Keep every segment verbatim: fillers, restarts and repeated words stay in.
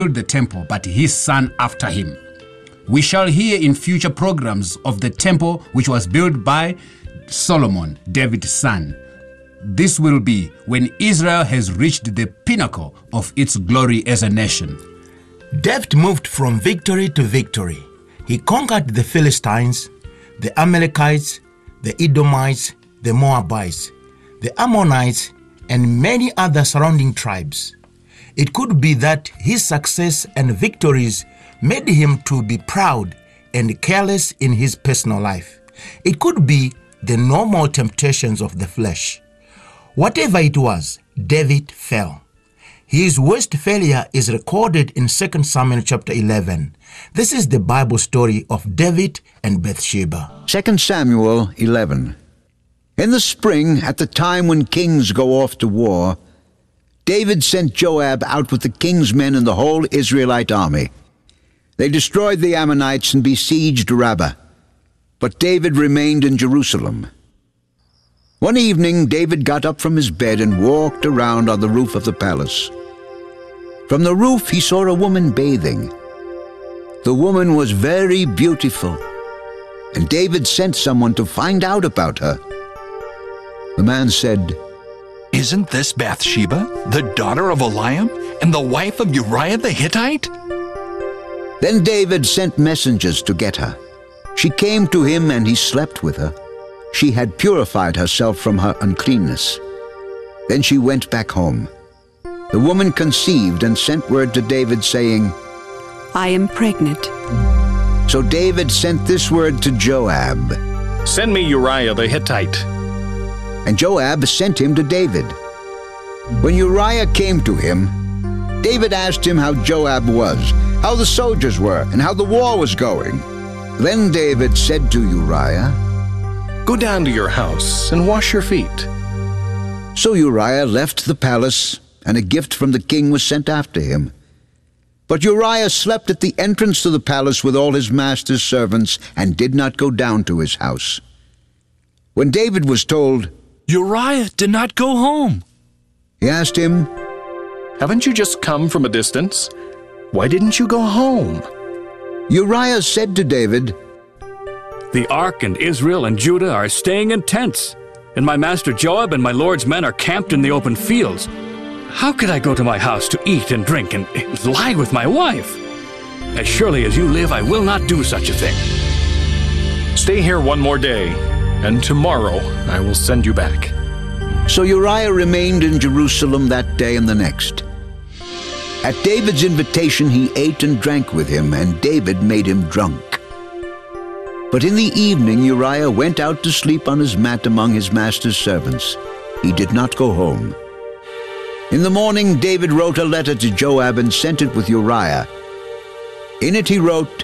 the temple, but his son after him. We shall hear in future programs of the temple which was built by Solomon, David's son. This will be when Israel has reached the pinnacle of its glory as a nation. David moved from victory to victory. He conquered the Philistines, the Amalekites, the Edomites, the Moabites, the Ammonites, and many other surrounding tribes. It could be that his success and victories made him to be proud and careless in his personal life. It could be the normal temptations of the flesh. Whatever it was, David fell. His worst failure is recorded in Second Samuel chapter eleven. This is the Bible story of David and Bathsheba. Second Samuel eleven. In the spring, at the time when kings go off to war, David sent Joab out with the king's men and the whole Israelite army. They destroyed the Ammonites and besieged Rabbah, but David remained in Jerusalem. One evening, David got up from his bed and walked around on the roof of the palace. From the roof, he saw a woman bathing. The woman was very beautiful, and David sent someone to find out about her. The man said, "Isn't this Bathsheba, the daughter of Eliam, and the wife of Uriah the Hittite?" Then David sent messengers to get her. She came to him, and he slept with her. She had purified herself from her uncleanness. Then she went back home. The woman conceived and sent word to David, saying, "I am pregnant." So David sent this word to Joab, "Send me Uriah the Hittite." And Joab sent him to David. When Uriah came to him, David asked him how Joab was, how the soldiers were, and how the war was going. Then David said to Uriah, "Go down to your house and wash your feet." So Uriah left the palace, and a gift from the king was sent after him. But Uriah slept at the entrance to the palace with all his master's servants, and did not go down to his house. When David was told, "Uriah did not go home," he asked him, "Haven't you just come from a distance? Why didn't you go home?" Uriah said to David, "The ark and Israel and Judah are staying in tents, and my master Joab and my lord's men are camped in the open fields. How could I go to my house to eat and drink and lie with my wife? As surely as you live, I will not do such a thing." "Stay here one more day, and tomorrow I will send you back." So Uriah remained in Jerusalem that day and the next. At David's invitation he ate and drank with him, and David made him drunk. But in the evening Uriah went out to sleep on his mat among his master's servants. He did not go home. In the morning David wrote a letter to Joab and sent it with Uriah. In it he wrote,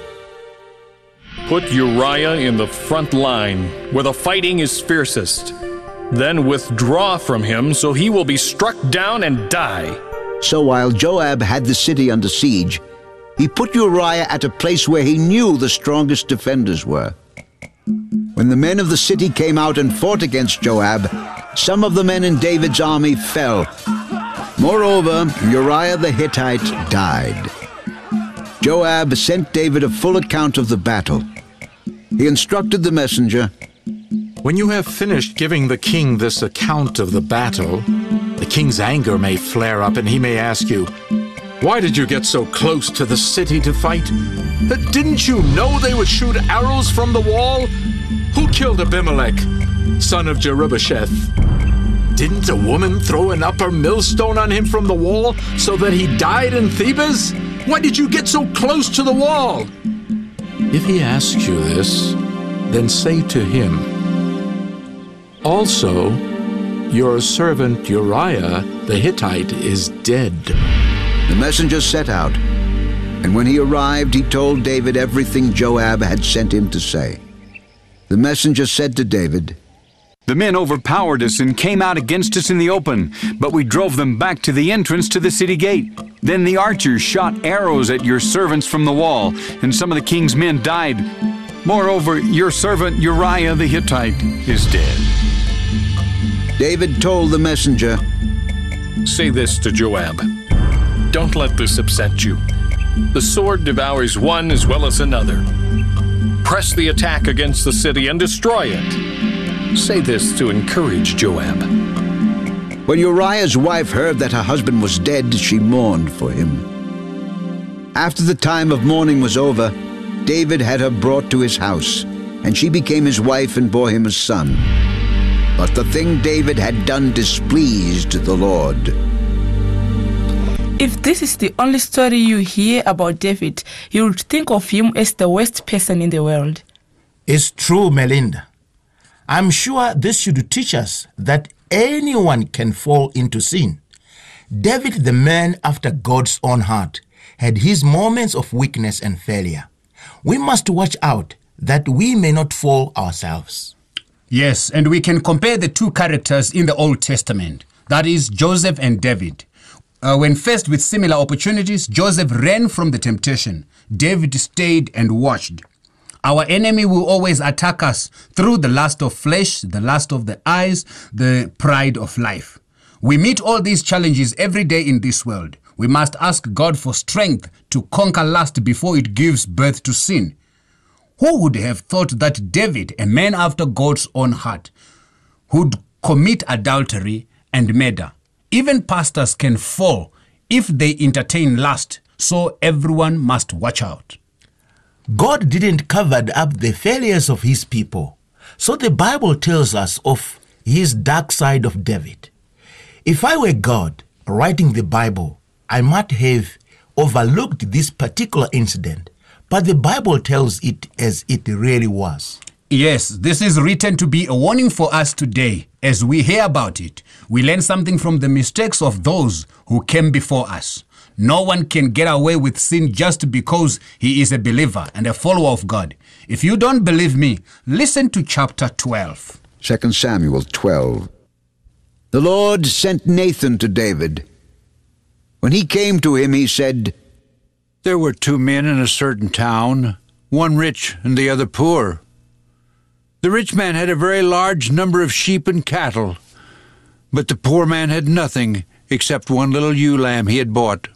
"Put Uriah in the front line, where the fighting is fiercest. Then withdraw from him, so he will be struck down and die." So while Joab had the city under siege, he put Uriah at a place where he knew the strongest defenders were. When the men of the city came out and fought against Joab, some of the men in David's army fell. Moreover, Uriah the Hittite died. Joab sent David a full account of the battle. He instructed the messenger, "When you have finished giving the king this account of the battle, the king's anger may flare up and he may ask you, 'Why did you get so close to the city to fight? Didn't you know they would shoot arrows from the wall? Who killed Abimelech, son of Jerubbesheth? Didn't a woman throw an upper millstone on him from the wall so that he died in Thebes? Why did you get so close to the wall?' If he asks you this, then say to him, 'Also, your servant Uriah the Hittite is dead.'" The messenger set out, and when he arrived he told David everything Joab had sent him to say. The messenger said to David, "The men overpowered us and came out against us in the open, but we drove them back to the entrance to the city gate. Then the archers shot arrows at your servants from the wall, and some of the king's men died. Moreover, your servant Uriah the Hittite is dead." David told the messenger, "Say this to Joab. Don't let this upset you. The sword devours one as well as another. Press the attack against the city and destroy it. Say this to encourage Joab. When Uriah's wife heard that her husband was dead, she mourned for him. After the time of mourning was over, David had her brought to his house, and she became his wife and bore him a son. But the thing David had done displeased the Lord. If this is the only story you hear about David, you would think of him as the worst person in the world. It's true, Melinda. I'm sure this should teach us that anyone can fall into sin. David, the man after God's own heart, had his moments of weakness and failure. We must watch out that we may not fall ourselves. Yes, and we can compare the two characters in the Old Testament, that is, Joseph and David. Uh, when faced with similar opportunities, Joseph ran from the temptation. David stayed and watched. Our enemy will always attack us through the lust of flesh, the lust of the eyes, the pride of life. We meet all these challenges every day in this world. We must ask God for strength to conquer lust before it gives birth to sin. Who would have thought that David, a man after God's own heart, would commit adultery and murder? Even pastors can fall if they entertain lust, so everyone must watch out. God didn't cover up the failures of his people, so the Bible tells us of his dark side of David. If I were God writing the Bible, I might have overlooked this particular incident, but the Bible tells it as it really was. Yes, this is written to be a warning for us today. As we hear about it, we learn something from the mistakes of those who came before us. No one can get away with sin just because he is a believer and a follower of God. If you don't believe me, listen to chapter twelve. Second Samuel twelve. The Lord sent Nathan to David. When he came to him, he said, There were two men in a certain town, one rich and the other poor. The rich man had a very large number of sheep and cattle, but the poor man had nothing except one little ewe lamb he had bought.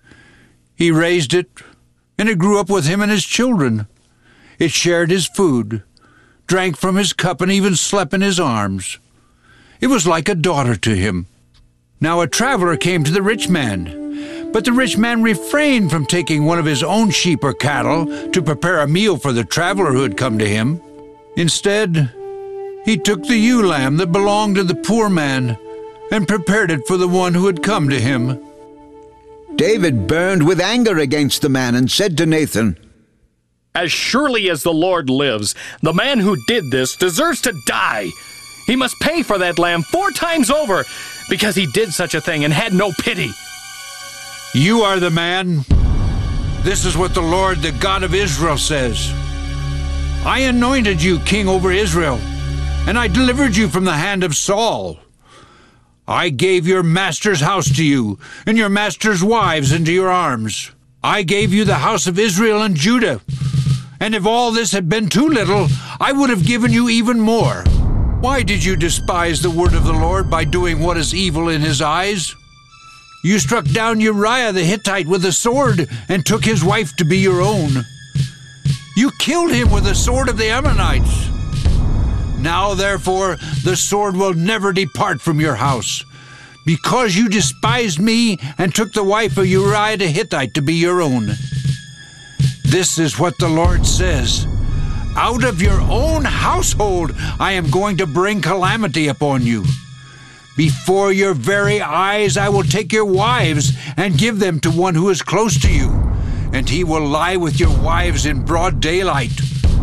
He raised it, and it grew up with him and his children. It shared his food, drank from his cup, and even slept in his arms. It was like a daughter to him. Now a traveler came to the rich man, but the rich man refrained from taking one of his own sheep or cattle to prepare a meal for the traveler who had come to him. Instead, he took the ewe lamb that belonged to the poor man and prepared it for the one who had come to him. David burned with anger against the man and said to Nathan, As surely as the Lord lives, the man who did this deserves to die. He must pay for that lamb four times over because he did such a thing and had no pity. You are the man. This is what the Lord, the God of Israel, says. I anointed you king over Israel, and I delivered you from the hand of Saul. I gave your master's house to you, and your master's wives into your arms. I gave you the house of Israel and Judah. And if all this had been too little, I would have given you even more. Why did you despise the word of the Lord by doing what is evil in his eyes? You struck down Uriah the Hittite with a sword and took his wife to be your own. You killed him with the sword of the Ammonites. Now, therefore, the sword will never depart from your house, because you despised me and took the wife of Uriah the Hittite to be your own. This is what the Lord says. Out of your own household I am going to bring calamity upon you. Before your very eyes I will take your wives and give them to one who is close to you, and he will lie with your wives in broad daylight.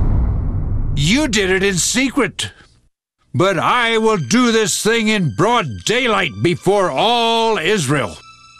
You did it in secret, but I will do this thing in broad daylight before all Israel.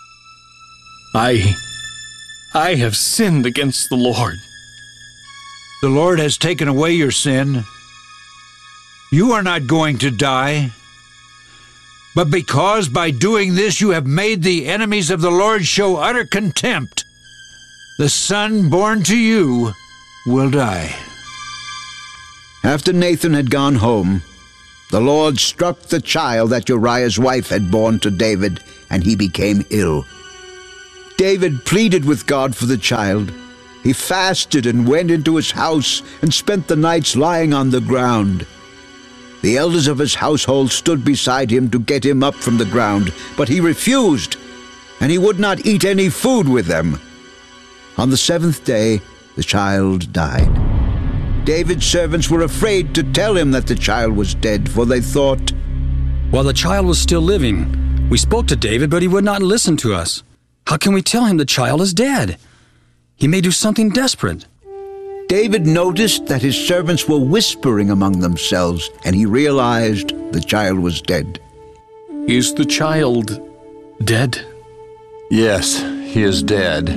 I, I have sinned against the Lord. The Lord has taken away your sin. You are not going to die. But because by doing this you have made the enemies of the Lord show utter contempt, the son born to you will die. After Nathan had gone home, the Lord struck the child that Uriah's wife had borne to David, and he became ill. David pleaded with God for the child. He fasted and went into his house and spent the nights lying on the ground. The elders of his household stood beside him to get him up from the ground, but he refused, and he would not eat any food with them. On the seventh day, the child died. David's servants were afraid to tell him that the child was dead, for they thought, "While the child was still living, we spoke to David, but he would not listen to us. How can we tell him the child is dead? He may do something desperate." David noticed that his servants were whispering among themselves, and he realized the child was dead. "Is the child dead?" "Yes, he is dead."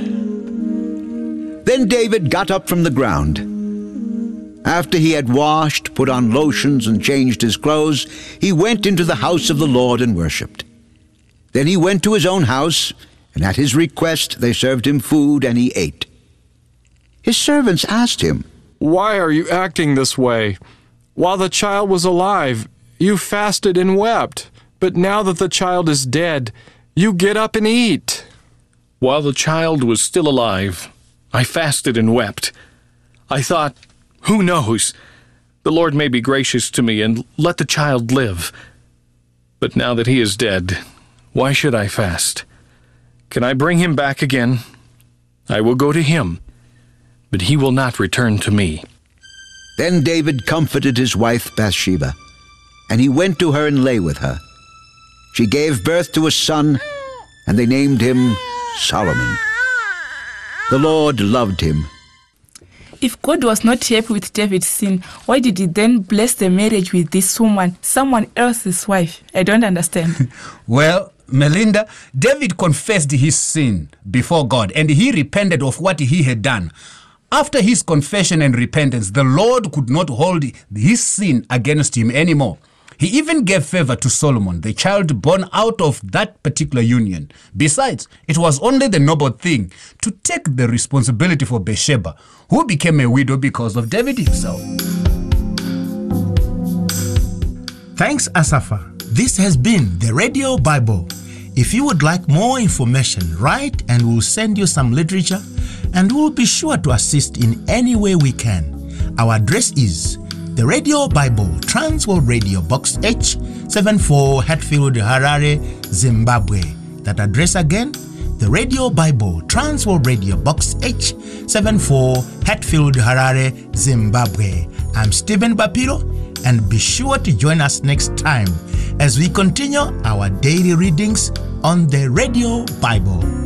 Then David got up from the ground. After he had washed, put on lotions, and changed his clothes, he went into the house of the Lord and worshipped. Then he went to his own house, and at his request they served him food, and he ate. His servants asked him, "Why are you acting this way? While the child was alive, you fasted and wept, but now that the child is dead, you get up and eat." "While the child was still alive, I fasted and wept. I thought, who knows? The Lord may be gracious to me and let the child live. But now that he is dead, why should I fast? Can I bring him back again? I will go to him, but he will not return to me." Then David comforted his wife Bathsheba, and he went to her and lay with her. She gave birth to a son, and they named him Solomon. The Lord loved him. If God was not happy with David's sin, why did he then bless the marriage with this woman, someone else's wife? I don't understand. Well, Melinda, David confessed his sin before God, and he repented of what he had done. After his confession and repentance, the Lord could not hold his sin against him anymore. He even gave favor to Solomon, the child born out of that particular union. Besides, it was only the noble thing to take the responsibility for Bathsheba, who became a widow because of David himself. Thanks, Asafa. This has been the Radio Bible. If you would like more information, write and we'll send you some literature, and we'll be sure to assist in any way we can. Our address is The Radio Bible, Transworld Radio, Box H seventy-four, Hatfield, Harare, Zimbabwe. That address again, The Radio Bible, Transworld Radio, Box H seventy-four, Hatfield, Harare, Zimbabwe. I'm Stephen Bapiro, and be sure to join us next time as we continue our daily readings on the Radio Bible.